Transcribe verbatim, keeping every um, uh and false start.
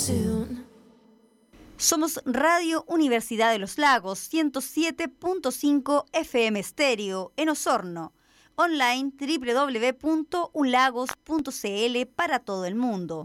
Somos Radio Universidad de los Lagos, ciento siete punto cinco F M Estéreo, en Osorno. Online doble u doble u doble u punto ulagos punto c l para todo el mundo.